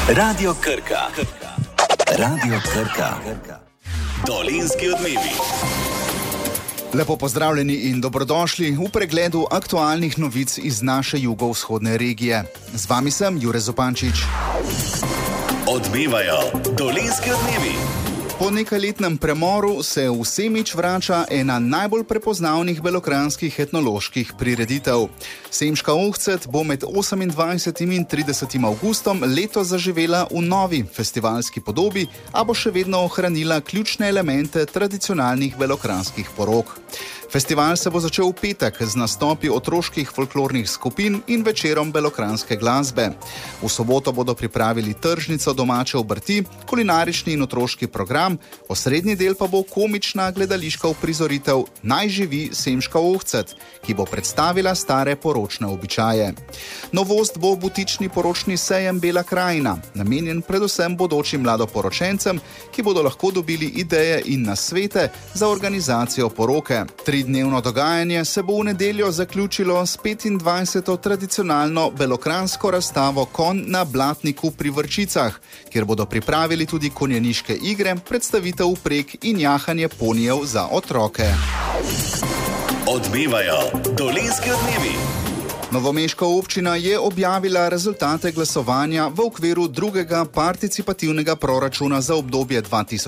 Radio Krka. Radio Krka. Dolenjski odmevi. Lepo pozdravljeni in dobrodošli v pregledu aktualnih novic iz naše jugovzhodne regije. Z vami sem Jure Zupančič. Odmevajo Dolenjski odmevi. Po nekajletnem premoru se v Semič vrača ena najbolj prepoznavnih belokranjskih etnoloških prireditev. Semiška ohcet bo med 28. in 30. avgustom letos zaživela v novi festivalski podobi, a bo še vedno ohranila ključne elemente tradicionalnih belokranjskih porok. Festival se bo začel v petek z nastopi otroških folklornih skupin in večerom belokranjske glasbe. V soboto bodo pripravili tržnico domače obrti, kulinarični in otroški program, osrednji del pa bo komična gledališka uprizoritev Naj živi Semiška ohcet, ki bo predstavila stare poročne običaje. Novost bo butični poročni sejem Bela krajina, namenjen predvsem bodočim mladoporočencem, ki bodo lahko dobili ideje in nasvete za organizacijo poroke. Tridnevno dogajanje se bo v nedeljo zaključilo s 25. tradicionalno belokranjsko razstavo Konj na Blatniku pri Vrčicah, kjer bodo pripravili tudi konjeniške igre, predstavitev vpreg in jahanje ponijev za otroke. Odmevajo Dolenjski odmevi. Novomeška občina je objavila rezultate glasovanja v okviru drugega participativnega proračuna za obdobje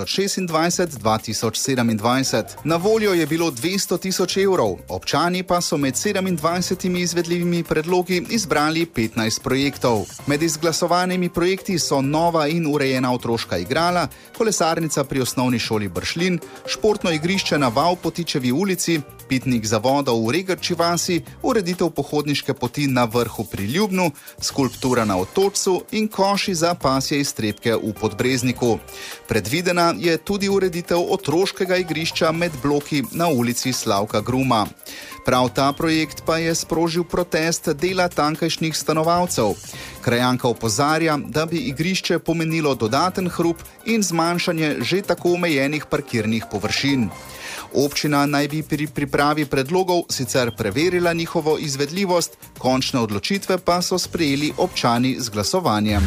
2026-2027. Na voljo je bilo 200 000 evrov, občani pa so med 27 izvedljivimi predlogi izbrali 15 projektov. Med izglasovanimi projekti so nova in urejena otroška igrala, kolesarnica pri osnovni šoli Bršljin, športno igrišče na Vavpotičevi ulici, pitnik za vodo v Regrči vasi, ureditev pohodniške poti na vrhu pri Ljubnu, skulptura na Otočcu in koši za pasje iztrebke v Podbrezniku. Predvidena je tudi ureditev otroškega igrišča med bloki na ulici Slavka Gruma. Prav ta projekt pa je sprožil protest dela tankajšnjih stanovalcev. Krajanka opozarja, da bi igrišče pomenilo dodaten hrup in zmanjšanje že tako omejenih parkirnih površin. Občina naj bi pri pripravi predlogov sicer preverila njihovo izvedljivost, končne odločitve pa so sprejeli občani z glasovanjem.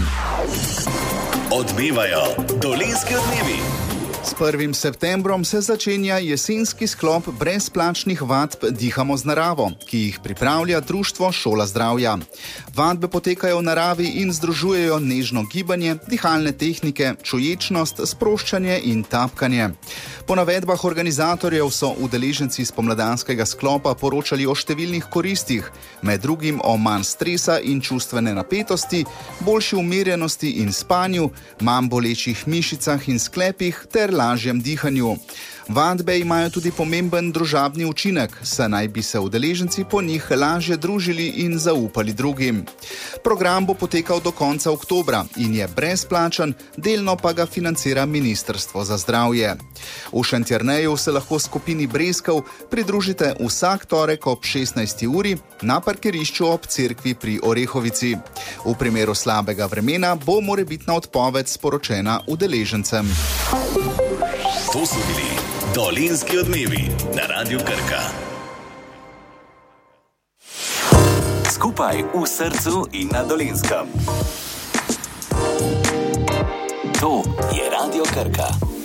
Odmevajo Dolenjski odmevi. S 1. septembrom se začenja jesenski sklop brezplačnih vadb Dihamo z naravo, ki jih pripravlja društvo Šola zdravja. Vadbe potekajo v naravi in združujejo nežno gibanje, dihalne tehnike, čuječnost, sproščanje in tapkanje. Po navedbah organizatorjev so udeleženci spomladanskega sklopa poročali o številnih koristih, med drugim o manj stresa in čustvene napetosti, boljši umirjenosti in spanju, manj bolečih mišicah in sklepih ter lažjem dihanju. Vadbe imajo tudi pomemben družabni učinek, saj naj bi se udeleženci po njih lažje družili in zaupali drugim. Program bo potekal do konca oktobra in je brezplačen, delno pa ga financira Ministrstvo za zdravje. V Šentjerneju se lahko skupini Breskov pridružite vsak torek ob 16. uri na parkirišču ob cerkvi pri Orehovici. V primeru slabega vremena bo morebitna odpoved sporočena udeležencem. To so bili Dolenjski odmevi na Radio Krka. Skupaj v srcu in na Dolenskem. To je Radio Krka.